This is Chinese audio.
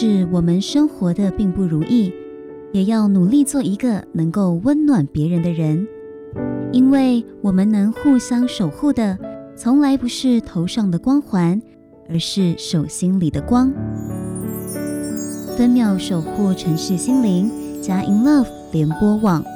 使我们生活的并不如意，也要努力做一个能够温暖别人的人，因为我们能互相守护的，从来不是头上的光环，而是手心里的光。分秒守护城市心灵，加 In Love 联播网。